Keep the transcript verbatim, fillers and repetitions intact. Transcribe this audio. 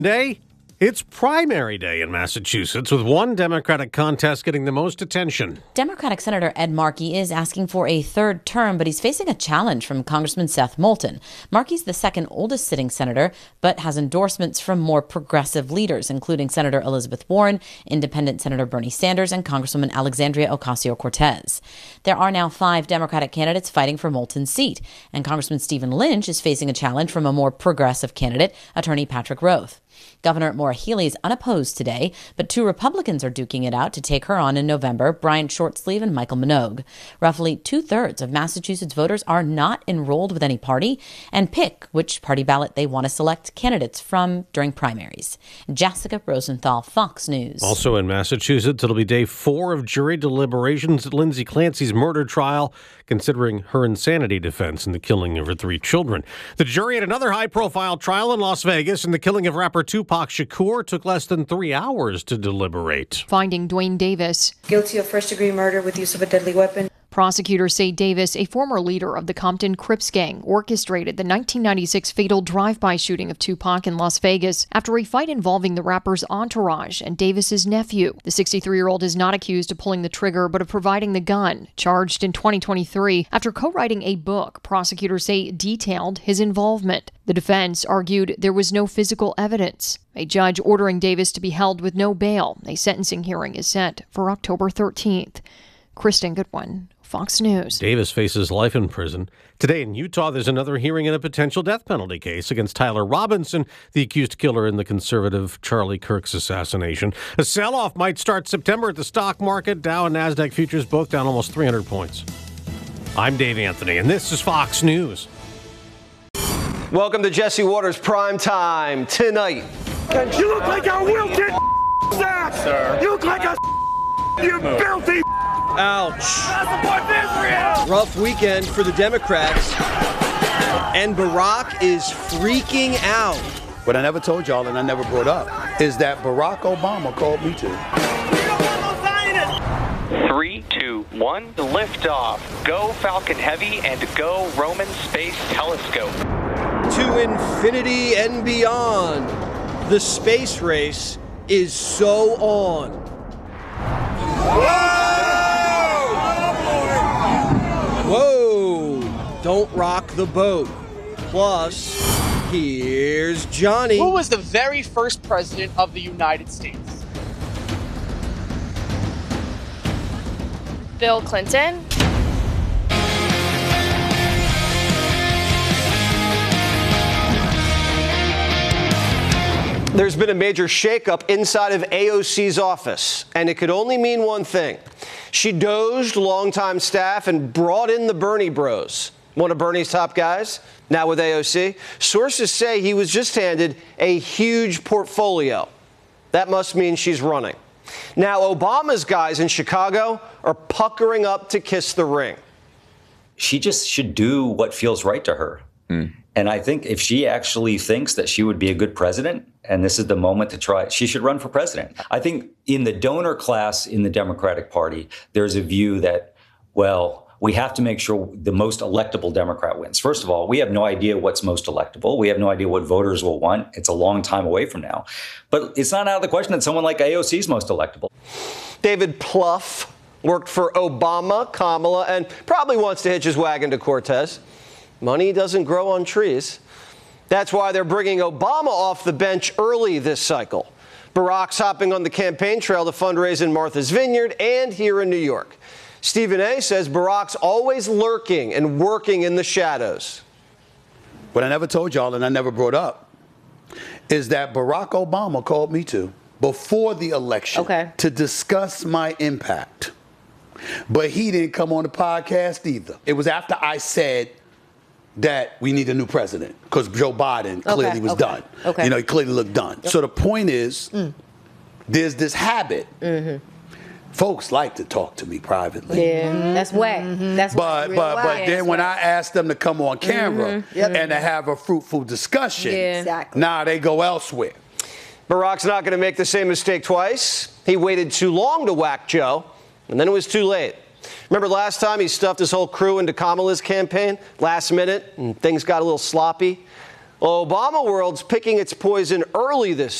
Day, it's primary day in Massachusetts, with one Democratic contest getting the most attention. Democratic Senator Ed Markey is asking for a third term, but he's facing a challenge from Congressman Seth Moulton. Markey's the second oldest sitting senator, but has endorsements from more progressive leaders, including Senator Elizabeth Warren, Independent Senator Bernie Sanders, and Congresswoman Alexandria Ocasio-Cortez. There are now five Democratic candidates fighting for Moulton's seat, and Congressman Stephen Lynch is facing a challenge from a more progressive candidate, Attorney Patrick Roth. Governor Maura Healey is unopposed today, but two Republicans are duking it out to take her on in November, Brian Shortsleeve and Michael Minogue. Roughly two-thirds of Massachusetts voters are not enrolled with any party and pick which party ballot they want to select candidates from during primaries. Jessica Rosenthal, Fox News. Also in Massachusetts, it'll be day four of jury deliberations at Lindsay Clancy's murder trial, considering her insanity defense in the killing of her three children. The jury had another high-profile trial in Las Vegas in the killing of rapper Tupac Shakur took less than three hours to deliberate. Finding Duane Davis guilty of first-degree murder with use of a deadly weapon. Prosecutors say Davis, a former leader of the Compton Crips gang, orchestrated the nineteen ninety-six fatal drive-by shooting of Tupac in Las Vegas after a fight involving the rapper's entourage and Davis's nephew. The sixty-three-year-old is not accused of pulling the trigger, but of providing the gun. Charged in twenty twenty-three after co-writing a book, prosecutors say detailed his involvement. The defense argued there was no physical evidence. A judge ordering Davis to be held with no bail. A sentencing hearing is set for October thirteenth. Kristen Goodwin, Fox News. Davis faces life in prison. Today in Utah, there's another hearing in a potential death penalty case against Tyler Robinson, the accused killer in the conservative Charlie Kirk's assassination. A sell-off might start September at the stock market. Dow and NASDAQ futures both down almost three hundred points. I'm Dave Anthony, and this is Fox News. Welcome to Jesse Waters Prime Time tonight. You look like a wilted sack! Sir. You look like a you filthy. Ouch. Rough weekend for the Democrats. And Barack is freaking out. What I never told y'all and I never brought up is that Barack Obama called me to. Three, two, one, liftoff. Go Falcon Heavy and go Roman Space Telescope. To infinity and beyond. The space race is so on. Whoa! Don't rock the boat. Plus, here's Johnny. Who was the very first president of the United States? Bill Clinton. There's been a major shakeup inside of A O C's office, and it could only mean one thing. She dozed longtime staff and brought in the Bernie bros, one of Bernie's top guys, now with A O C. Sources say he was just handed a huge portfolio. That must mean she's running. Now, Obama's guys in Chicago are puckering up to kiss the ring. She just should do what feels right to her. Mm. And I think if she actually thinks that she would be a good president, and this is the moment to try, she should run for president. I think in the donor class in the Democratic Party, there's a view that, well, we have to make sure the most electable Democrat wins. First of all, we have no idea what's most electable. We have no idea what voters will want. It's a long time away from now. But it's not out of the question that someone like A O C is most electable. David Plouffe worked for Obama, Kamala, and probably wants to hitch his wagon to Cortez. Money doesn't grow on trees. That's why they're bringing Obama off the bench early this cycle. Barack's hopping on the campaign trail to fundraise in Martha's Vineyard and here in New York. Stephen A. says Barack's always lurking and working in the shadows. What I never told y'all and I never brought up is that Barack Obama called me to before the election okay. to discuss my impact. But he didn't come on the podcast either. It was after I said that we need a new president because Joe Biden clearly okay, was okay, done. Okay. You know, he clearly looked done. Yep. So the point is, mm. there's this habit. Mm-hmm. Folks like to talk to me privately. Yeah, mm-hmm. that's whack. Mm-hmm. That's but but but whack. then when I ask them to come on camera mm-hmm. yep. and to have a fruitful discussion, yeah. exactly. now they go elsewhere. Barack's not going to make the same mistake twice. He waited too long to whack Joe, and then it was too late. Remember last time he stuffed his whole crew into Kamala's campaign last minute and things got a little sloppy? Well, Obama world's picking its poison early this